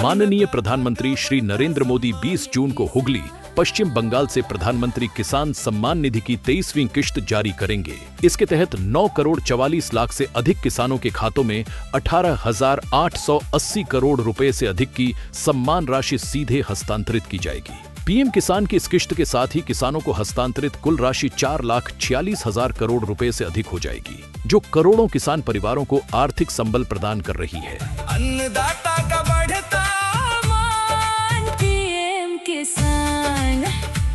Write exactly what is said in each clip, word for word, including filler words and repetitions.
माननीय प्रधानमंत्री श्री नरेंद्र मोदी बीस जून को हुगली, पश्चिम बंगाल से प्रधानमंत्री किसान सम्मान निधि की तेईसवीं किश्त जारी करेंगे। इसके तहत नौ करोड़ चवालीस लाख से अधिक किसानों के खातों में अठारह हजार आठ सौ अस्सी करोड़ रुपए से अधिक की सम्मान राशि सीधे हस्तांतरित की जाएगी। पीएम किसान की इस किश्त के साथ ही किसानों को हस्तांतरित कुल राशि चार लाख छियालीस हजार करोड़ रुपए से अधिक हो जाएगी, जो करोड़ों किसान परिवारों को आर्थिक संबल प्रदान कर रही है। अन्नदाता का बढ़ता मान, पीएम किसान।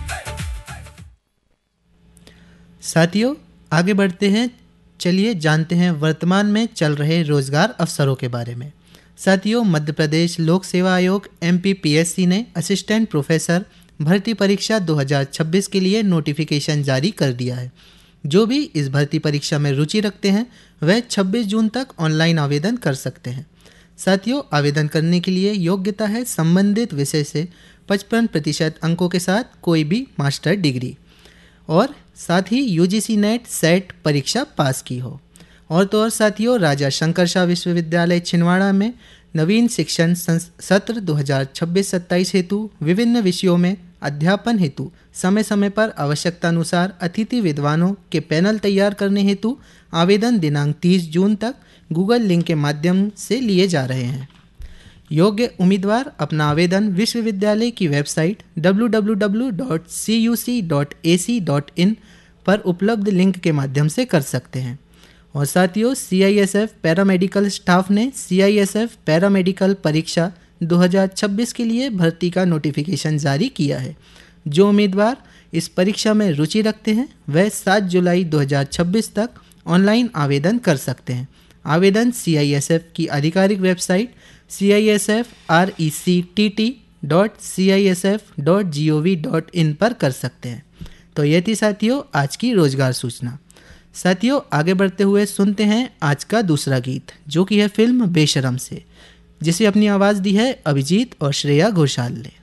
साथियों, आगे बढ़ते हैं। चलिए जानते हैं वर्तमान में चल रहे रोजगार अवसरों के बारे में। साथियों, मध्य प्रदेश लोक सेवा आयोग M P P S C ने असिस्टेंट प्रोफेसर भर्ती परीक्षा दो हज़ार छब्बीस के लिए नोटिफिकेशन जारी कर दिया है। जो भी इस भर्ती परीक्षा में रुचि रखते हैं वह छब्बीस जून तक ऑनलाइन आवेदन कर सकते हैं। साथियों, आवेदन करने के लिए योग्यता है संबंधित विषय से पचपन प्रतिशत अंकों के साथ कोई भी मास्टर डिग्री और साथ ही you ji C net set परीक्षा पास की हो। और तो और साथियों, राजा शंकर शाह विश्वविद्यालय छिंदवाड़ा में नवीन शिक्षण सत्र दो हज़ार छब्बीस सत्ताईस हेतु विभिन्न विषयों में अध्यापन हेतु समय समय पर आवश्यकतानुसार अतिथि विद्वानों के पैनल तैयार करने हेतु आवेदन दिनांक तीस जून तक गूगल लिंक के माध्यम से लिए जा रहे हैं। योग्य उम्मीदवार अपना आवेदन विश्वविद्यालय की website W W W dot C you C dot A C dot in पर उपलब्ध लिंक के माध्यम से कर सकते हैं। और साथियों, सी I S F paramedical staff ने सी आई एस एफ पैरामेडिकल परीक्षा दो हज़ार छब्बीस के लिए भर्ती का नोटिफिकेशन जारी किया है। जो उम्मीदवार इस परीक्षा में रुचि रखते हैं वह सात जुलाई दो हज़ार छब्बीस तक ऑनलाइन आवेदन कर सकते हैं। आवेदन सी आई एस एफ की आधिकारिक website C I S F R E C T T dot C I S F dot G O V dot in पर कर सकते हैं। तो ये थी साथियों आज की रोजगार सूचना। साथियों, आगे बढ़ते हुए सुनते हैं आज का दूसरा गीत, जो कि है फिल्म बेशरम से, जिसे अपनी आवाज़ दी है अभिजीत और श्रेया घोषाल ने।